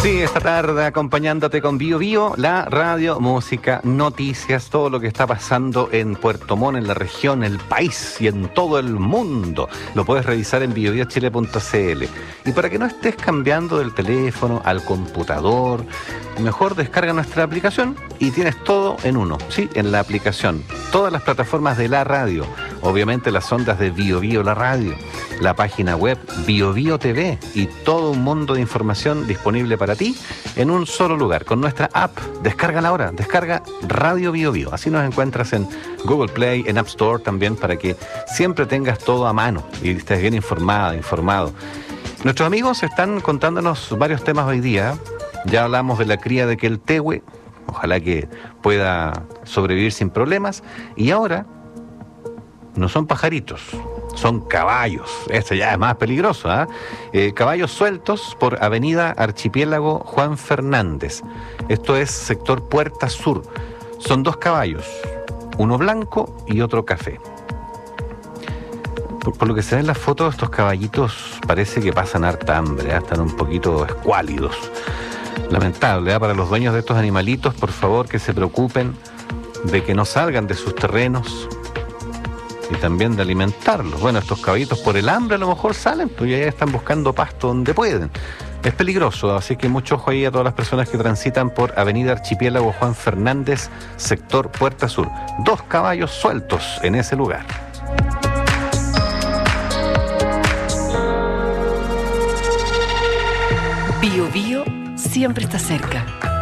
Sí, esta tarde acompañándote con Bio Bio, la radio, música, noticias, todo lo que está pasando en Puerto Montt, en la región, el país y en todo el mundo. Lo puedes revisar en biobiochile.cl. Y para que no estés cambiando del teléfono al computador, mejor descarga nuestra aplicación y tienes todo en uno, ¿sí? En la aplicación. Todas las plataformas de la radio, obviamente las ondas de Bio Bio, la radio, la página web Bio Bio TV y todo un mundo de información disponible para ti en un solo lugar, con nuestra app. Descárgala ahora, descarga Radio Bio Bio. Así nos encuentras en Google Play, en App Store también, para que siempre tengas todo a mano y estés bien informado. Nuestros amigos están contándonos varios temas hoy día. Ya hablamos de la cría de Queltehue, ojalá que pueda sobrevivir sin problemas. Y ahora no son pajaritos, son caballos. Este ya es más peligroso, ¿eh? Caballos sueltos por Avenida Archipiélago Juan Fernández. Esto es sector Puerta Sur. Son dos caballos, uno blanco y otro café. Por lo que se ve en las fotos, estos caballitos parece que pasan harta hambre, están un poquito escuálidos. Lamentable, para los dueños de estos animalitos, por favor que se preocupen de que no salgan de sus terrenos y también de alimentarlos. Bueno, estos caballitos por el hambre a lo mejor salen, pues ya están buscando pasto donde pueden. Es peligroso, así que mucho ojo ahí a todas las personas que transitan por Avenida Archipiélago Juan Fernández, sector Puerta Sur. Dos caballos sueltos en ese lugar. Bio Bio siempre está cerca.